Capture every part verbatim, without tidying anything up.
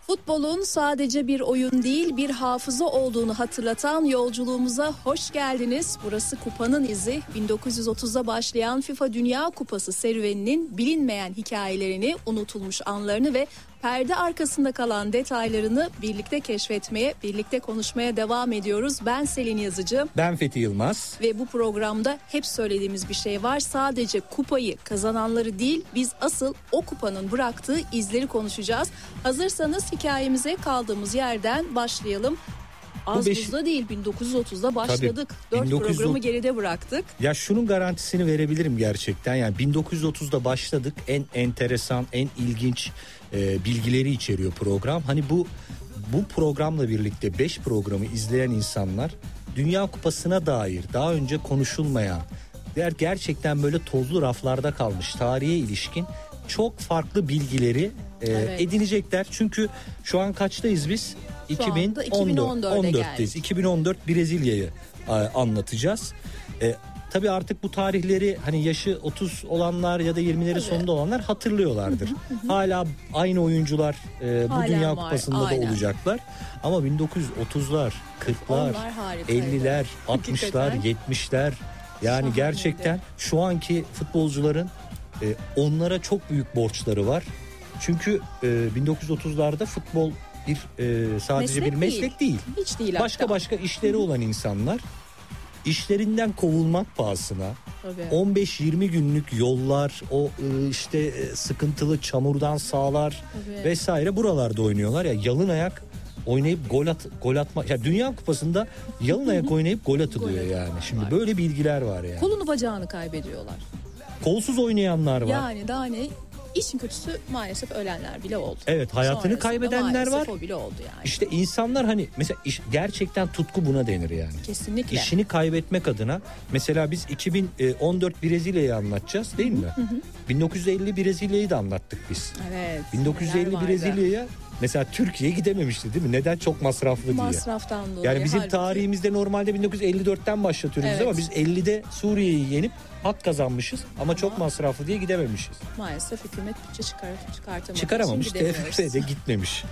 Futbolun sadece bir oyun değil, bir hafıza olduğunu hatırlatan yolculuğumuza hoş geldiniz. Burası Kupa'nın izi. bin dokuz yüz otuzda başlayan FIFA Dünya Kupası serüveninin bilinmeyen hikayelerini, unutulmuş anlarını ve perde arkasında kalan detaylarını birlikte keşfetmeye, birlikte konuşmaya devam ediyoruz. Ben Selin Yazıcı. Ben Fethi Yılmaz. Ve bu programda hep söylediğimiz bir şey var. Sadece kupayı kazananları değil, biz asıl o kupanın bıraktığı izleri konuşacağız. Hazırsanız hikayemize kaldığımız yerden başlayalım. Az beş... buzda değil, bin dokuz yüz otuzda başladık. Tabii, dört bin dokuz yüz... programı geride bıraktık. Ya şunun garantisini verebilirim gerçekten. Yani bin dokuz yüz otuzda başladık. En enteresan, en ilginç e, bilgileri içeriyor program. Hani bu bu programla birlikte beş programı izleyen insanlar Dünya Kupası'na dair daha önce konuşulmayan, gerçekten böyle tozlu raflarda kalmış tarihe ilişkin çok farklı bilgileri e, evet. edinecekler. Çünkü şu an kaçtayız biz? iki bin on dörtteyiz. iki bin on dört Brezilya'yı e, anlatacağız. E, tabii artık bu tarihleri hani yaşı otuz olanlar ya da yirmileri evet. sonunda olanlar hatırlıyorlardır. Hı hı hı. Hala aynı oyuncular e, bu Hala Dünya Kupası'nda var, da olacaklar. Ama bin dokuz yüz otuzlar, kırklar, elliler, altmışlar, yetmişler yani Şahane gerçekten de. Şu anki futbolcuların e, onlara çok büyük borçları var. Çünkü e, bin dokuz yüz otuzlarda futbol bir e, sadece meslek bir meslek değil. değil. Hiç değil. Başka hatta. başka işleri olan insanlar işlerinden kovulmak pahasına Tabii. on beş yirmi günlük yollar, o e, işte e, sıkıntılı çamurdan sahalar Tabii. vesaire buralarda oynuyorlar ya, yalın ayak oynayıp gol at gol atma. Ya Dünya Kupası'nda yalın ayak oynayıp gol atılıyor gol yani. Şimdi var. Böyle bilgiler var yani. Kolunu bacağını kaybediyorlar. Kolsuz oynayanlar var. Yani daha ne? İşin kötüsü maalesef ölenler bile oldu. Evet, hayatını Sonrasında kaybedenler var. O bile oldu yani. İşte insanlar hani mesela iş, gerçekten tutku buna denir yani. Kesinlikle. İşini kaybetmek adına mesela biz iki bin on dört Brezilya'yı anlatacağız değil mi? Hı hı. bin dokuz yüz elli Brezilya'yı da anlattık biz. Evet. bin dokuz yüz elli Brezilya'ya mesela Türkiye gidememişti değil mi? Neden? Çok masraflı diye. Masraftan dolayı. Yani bizim halbuki... tarihimizde normalde bin dokuz yüz elli dörtten başlatıyoruz evet. ama biz ellide Suriye'yi yenip hak kazanmışız ama, ama çok masraflı diye gidememişiz. Maalesef hükümet bütçe çıkar, çıkartamadığı Çıkaramamış, T F F de gitmemiş.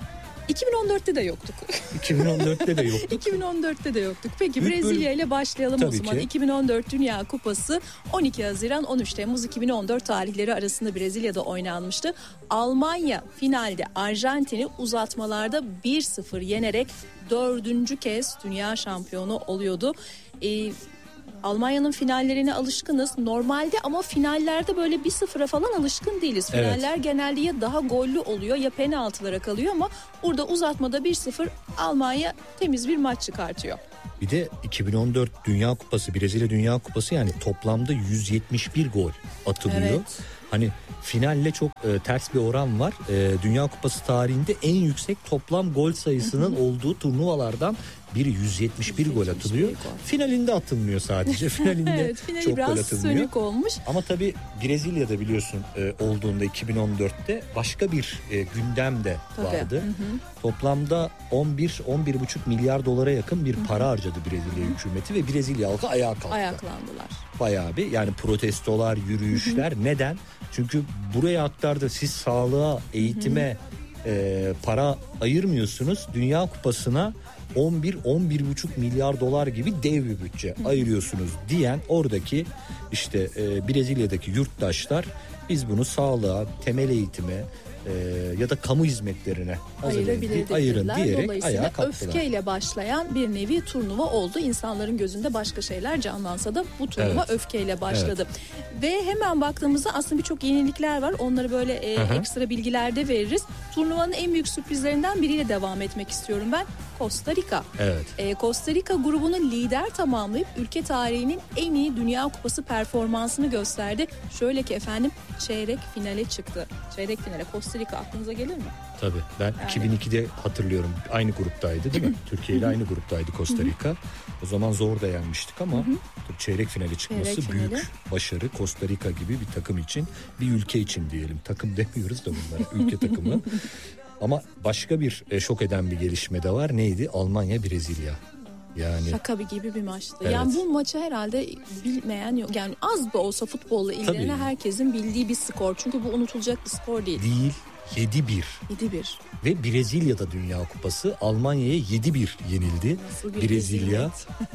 iki bin on dörtte de yoktuk. iki bin on dörtte de yoktuk. iki bin on dörtte de yoktuk. Peki Brezilya ile başlayalım Tabii o zaman. Ki. iki bin on dört Dünya Kupası on iki Haziran on üç Temmuz iki bin on dört tarihleri arasında Brezilya'da oynanmıştı. Almanya finalde Arjantin'i uzatmalarda bir sıfır yenerek dördüncü kez dünya şampiyonu oluyordu. Ee, Almanya'nın finallerine alışkınız normalde ama finallerde böyle bir sıfıra falan alışkın değiliz. Finaller evet. genelde ya daha gollü oluyor ya penaltılara kalıyor ama burada uzatmada bir sıfır Almanya temiz bir maç çıkartıyor. Bir de iki bin on dört Dünya Kupası, Brezilya Dünya Kupası yani toplamda yüz yetmiş bir gol atılıyor. Evet. Hani finalle çok e, ters bir oran var. E, Dünya Kupası tarihinde en yüksek toplam gol sayısının olduğu turnuvalardan biri yüz yetmiş bir gol atılıyor. Gol. Finalinde atılmıyor sadece. Finalinde evet, çok gol atılmıyor. Sönük olmuş. Ama tabii Brezilya'da biliyorsun e, olduğunda iki bin on dörtte başka bir e, gündem de tabii. vardı. Hı hı. Toplamda on bir on bir buçuk milyar dolara yakın bir para harcadı Brezilya hı hı. hükümeti ve Brezilya halkı ayağa kalktı. Ayaklandılar. Bayağı bir yani protestolar, yürüyüşler. Hı hı. Neden? Çünkü buraya aktardı, siz sağlığa, eğitime e, para ayırmıyorsunuz. Dünya Kupası'na on bir on bir buçuk milyar dolar gibi dev bir bütçe Hı. ayırıyorsunuz diyen oradaki işte e, Brezilya'daki yurttaşlar biz bunu sağlığa, temel eğitime e, ya da kamu hizmetlerine ayırın diyerek ayağa kalktılar. Öfkeyle başlayan bir nevi turnuva oldu. İnsanların gözünde başka şeyler canlansa da bu turnuva evet. öfkeyle başladı. Evet. Ve hemen baktığımızda aslında birçok yenilikler var. Onları böyle e, ekstra bilgilerde veririz. Turnuvanın en büyük sürprizlerinden biriyle devam etmek istiyorum ben. Costa Rica. Evet. Ee, Costa Rica grubunu lider tamamlayıp ülke tarihinin en iyi Dünya Kupası performansını gösterdi. Şöyle ki efendim çeyrek finale çıktı. Çeyrek finale Costa Rica aklınıza gelir mi? Tabii ben yani. iki bin ikide hatırlıyorum. Aynı gruptaydı değil mi? Türkiye ile aynı gruptaydı Costa Rica. O zaman zor da yenmiştik ama çeyrek finale çıkması çeyrek büyük finali. Başarı. Costa Rica gibi bir takım için, bir ülke için diyelim. Takım demiyoruz da bunlara. Ülke takımı. Ama başka bir e, şok eden bir gelişme de var. Neydi? Almanya Brezilya. Yani şaka bir gibi bir maçtı. Evet. Yani bu maçı herhalde bilmeyen yok. Yani az da olsa futbolla ilgilenen herkesin bildiği bir skor. Çünkü bu unutulacak bir skor değil. Değil. yedi bir. yedi bir. Ve Brezilya'da Dünya Kupası Almanya'ya yedi bir yenildi. Brezilya.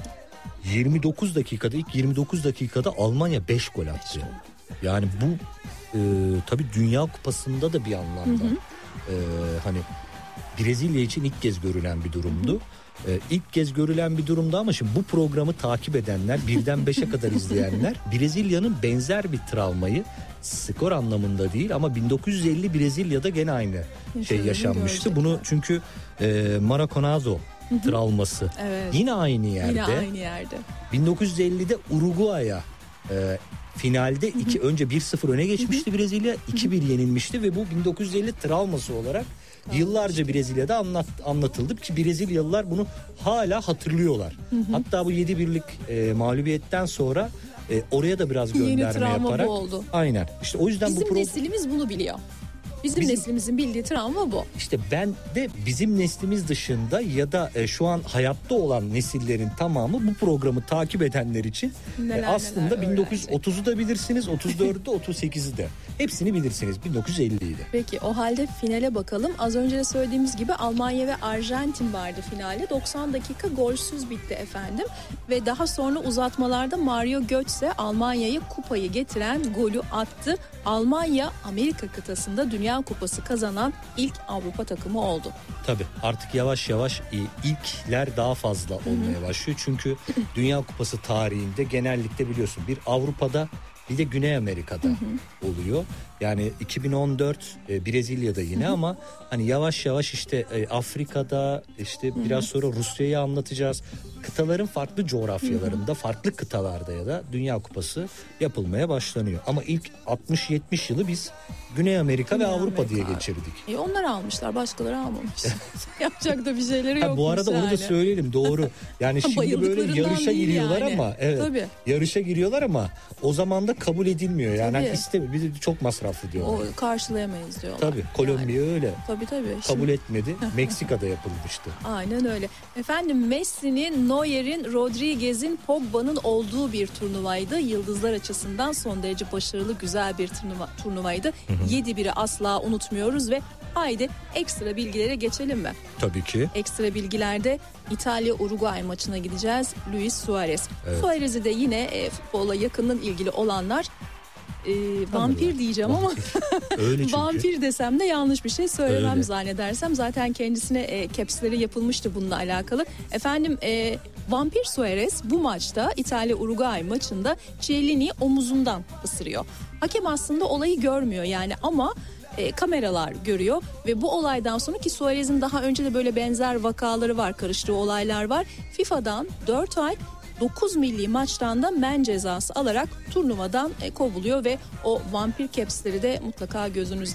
yirmi dokuz dakikada ilk yirmi dokuz dakikada Almanya beş gol attı. Yani bu e, tabii Dünya Kupası'nda da bir anlamda hı hı. E, hani Brezilya için ilk kez görülen bir durumdu. Hı hı. E, ilk kez görülen bir durumdu ama şimdi bu programı takip edenler, birden beşe kadar izleyenler Brezilya'nın benzer bir travmayı, skor anlamında değil ama bin dokuz yüz elli Brezilya'da gene aynı şey yaşanmıştı. Bunu çünkü e, Maracanazo travması evet. yine aynı yerde. Yine aynı yerde. bin dokuz yüz ellide Uruguay'a e, finalde iki önce bir sıfır öne geçmişti Brezilya, iki bir yenilmişti ve bu bin dokuz yüz elli travması olarak yıllarca Brezilya'da anlat, anlatıldı ki Brezilyalılar bunu hala hatırlıyorlar. Hı hı. Hatta bu yedi birlik e, mağlubiyetten sonra e, oraya da biraz gönderme yaparak. Bu oldu. Aynen. İşte o yüzden bizim bu pro... neslimiz bunu biliyor. Bizim, bizim neslimizin bildiği travma bu. İşte ben de bizim neslimiz dışında ya da e, şu an hayatta olan nesillerin tamamı bu programı takip edenler için neler, e, aslında bin dokuz yüz otuzu da bilirsiniz, otuz dördü de otuz sekizi de. Hepsini bilirsiniz. bin dokuz yüz elliydi. Peki o halde finale bakalım. Az önce de söylediğimiz gibi Almanya ve Arjantin vardı finalde. doksan dakika golsüz bitti efendim. Ve daha sonra uzatmalarda Mario Götze Almanya'ya kupayı getiren golü attı. Almanya Amerika kıtasında Dünya Kupası kazanan ilk Avrupa takımı oldu. Tabii artık yavaş yavaş ilkler daha fazla olmaya başlıyor. Çünkü Dünya Kupası tarihinde genellikle biliyorsun bir Avrupa'da bir de Güney Amerika'da hı hı. oluyor. Yani iki bin on dört e, Brezilya'da yine hı hı. ama hani yavaş yavaş işte e, Afrika'da işte hı hı. biraz sonra Rusya'yı anlatacağız. Kıtaların farklı coğrafyalarında, hı hı. farklı kıtalarda ya da Dünya Kupası yapılmaya başlanıyor. Ama ilk altmış yetmiş yılı biz Güney Amerika Güney ve Avrupa Amerika diye geçirdik. E onlar almışlar, başkaları almamış. Yapacak da bir şeyleri yokmuş. Bu arada yani. Onu da söyleyelim, doğru. Yani şimdi böyle yarışa giriyorlar yani. ama evet. Tabii. Yarışa giriyorlar ama o zaman da kabul edilmiyor. Yani hani istemiyor. Bizi çok masraflı diyorlar. O karşılayamayız diyorlar. Tabii. Kolombiya yani. öyle. Tabii tabii. Kabul şimdi... etmedi. Meksika'da yapılmıştı. Aynen öyle. Efendim Messi'nin, Neuer'in, Rodriguez'in, Pogba'nın olduğu bir turnuvaydı. Yıldızlar açısından son derece başarılı, güzel bir turnuva, turnuvaydı. Hı hı. yedi biri asla unutmuyoruz ve haydi ekstra bilgilere geçelim mi? Tabii ki. Ekstra bilgilerde İtalya-Uruguay maçına gideceğiz. Luis Suarez. Evet. Suarez'i de yine e, futbola yakından ilgili olanlar e, vampir diyeceğim vampir. ama Öyle vampir desem de yanlış bir şey söylemem Öyle. zannedersem. Zaten kendisine e, capsleri yapılmıştı bununla alakalı. Efendim e, vampir Suarez bu maçta İtalya-Uruguay maçında Chiellini'yi omuzundan ısırıyor. Hakem aslında olayı görmüyor yani ama e, kameralar görüyor ve bu olaydan sonra ki Suarez'in daha önce de böyle benzer vakaları var, karıştığı olaylar var. FIFA'dan dört ay dokuz milli maçtan da men cezası alarak turnuvadan e, kovuluyor ve o vampir capsleri de mutlaka gözünüzde